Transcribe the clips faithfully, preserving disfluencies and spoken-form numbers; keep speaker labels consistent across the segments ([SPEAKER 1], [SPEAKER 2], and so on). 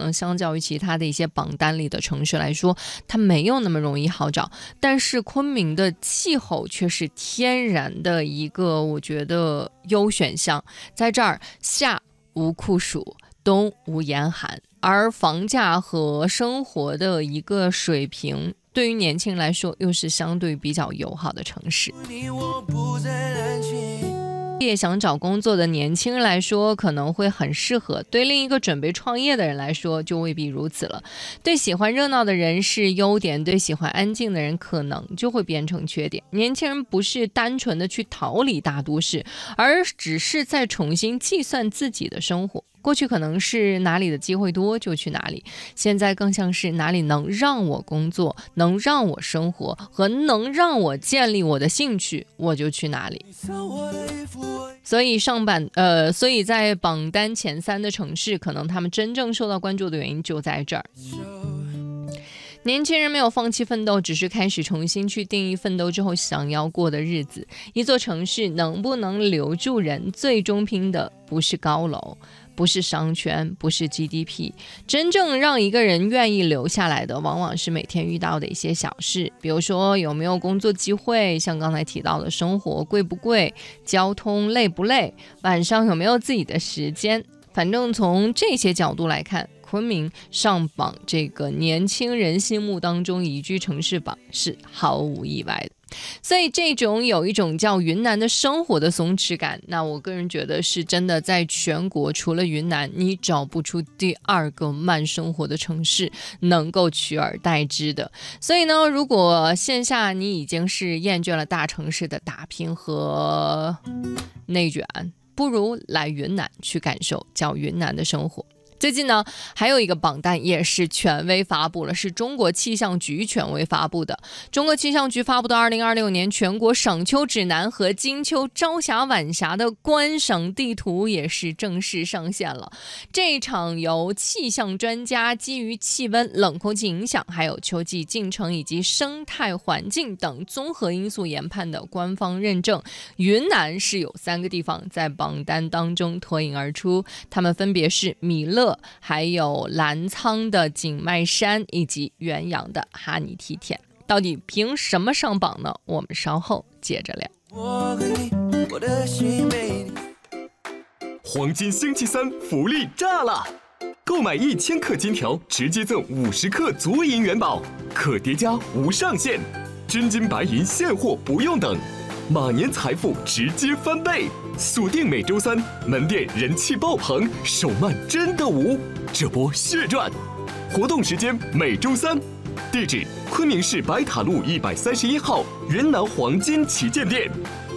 [SPEAKER 1] 能相较于其他的一些榜单里的城市来说，它没有那么容易好找，但是昆明的气候却是天然的一个我觉得优选项，在这儿夏无酷暑，冬无严寒，而房价和生活的一个水平对于年轻人来说又是相对比较友好的城市。也想找工作的年轻人来说可能会很适合，对另一个准备创业的人来说就未必如此了。对喜欢热闹的人是优点，对喜欢安静的人可能就会变成缺点。年轻人不是单纯的去逃离大都市，而只是在重新计算自己的生活。过去可能是哪里的机会多就去哪里，现在更像是哪里能让我工作，能让我生活和能让我建立我的兴趣，我就去哪里。所以上榜呃，所以在榜单前三的城市，可能他们真正受到关注的原因就在这儿。年轻人没有放弃奋斗，只是开始重新去定义奋斗之后想要过的日子。一座城市能不能留住人，最终拼的不是高楼，不是商圈，不是 G D P， 真正让一个人愿意留下来的往往是每天遇到的一些小事，比如说有没有工作机会，像刚才提到的生活贵不贵，交通累不累，晚上有没有自己的时间。反正从这些角度来看，昆明上榜这个年轻人心目当中宜居城市榜是毫无意外的。所以这种有一种叫云南的生活的松弛感，那我个人觉得是真的在全国除了云南你找不出第二个慢生活的城市能够取而代之的。所以呢，如果线下你已经是厌倦了大城市的打拼和内卷，不如来云南去感受叫云南的生活。最近呢，还有一个榜单也是权威发布了，是中国气象局权威发布的。中国气象局发布的二零二六年全国赏秋指南和金秋朝霞晚霞的观赏地图也是正式上线了。这场由气象专家基于气温、冷空气影响，还有秋季进程以及生态环境等综合因素研判的官方认证，云南是有三个地方在榜单当中脱颖而出，它们分别是米勒，还有澜沧的景迈山以及元阳的哈尼梯田。到底凭什么上榜呢？我们稍后接着聊。
[SPEAKER 2] 黄金星期三福利炸了！购买一千克金条直接赠五十克足银元宝，可叠加无上限，真金白银现货不用等，马年财富直接翻倍。锁定每周三，门店人气爆棚，手慢真的无，这波血赚！活动时间每周三，地址昆明市白塔路一百三十一号云南黄金旗舰店。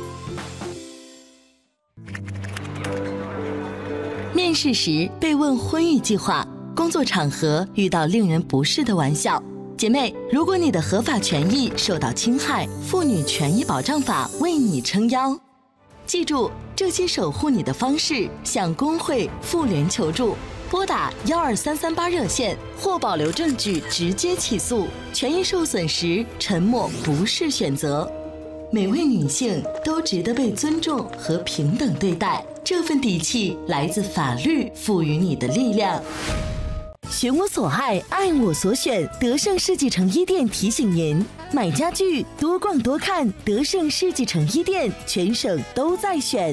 [SPEAKER 3] 面试时被问婚育计划，工作场合遇到令人不适的玩笑。姐妹，如果你的合法权益受到侵害，妇女权益保障法为你撑腰。记住，这些守护你的方式，向工会、妇联求助，拨打幺二三三八热线或保留证据直接起诉。权益受损时，沉默不是选择。每位女性都值得被尊重和平等对待，这份底气来自法律赋予你的力量。寻我所爱，爱我所选。德胜世纪城一店提醒您：买家具多逛多看，德胜世纪城一店全省都在选。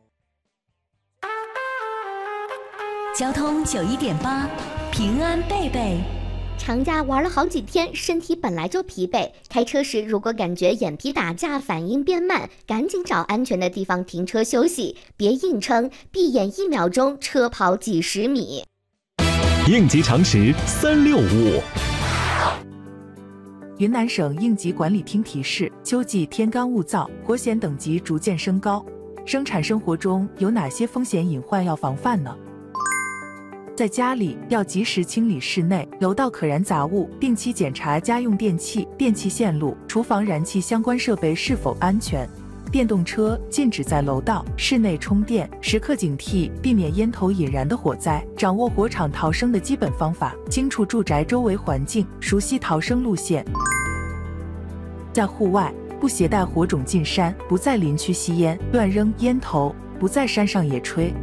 [SPEAKER 4] 交通九一点八，平安贝贝。
[SPEAKER 5] 长假玩了好几天，身体本来就疲惫，开车时如果感觉眼皮打架，反应变慢，赶紧找安全的地方停车休息，别硬撑，闭眼一秒钟，车跑几十米。
[SPEAKER 2] 应急常识三六五。
[SPEAKER 6] 云南省应急管理厅提示，秋季天干物燥，火险等级逐渐升高。生产生活中有哪些风险隐患要防范呢？在家里要及时清理室内、楼道可燃杂物，定期检查家用电器、电气线路、厨房燃气相关设备是否安全。电动车禁止在楼道、室内充电，时刻警惕，避免烟头引燃的火灾，掌握火场逃生的基本方法，清楚住宅周围环境，熟悉逃生路线。在户外，不携带火种进山，不在林区吸烟、乱扔烟头，不在山上野炊，